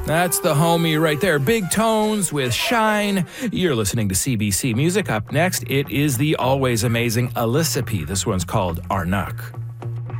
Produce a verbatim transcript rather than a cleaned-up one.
That's the homie right there. Big Tones with Shine. You're listening to C B C Music. Up next, it is the always amazing Alyssa P. This one's called Arnak.